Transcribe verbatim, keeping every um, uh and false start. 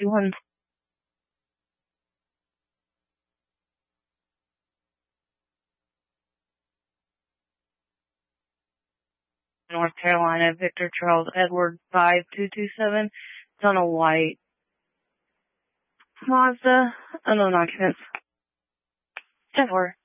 one. North Carolina, Victor Charles Edward five two two seven. It's on a white Mazda, unknown occupants. ten four.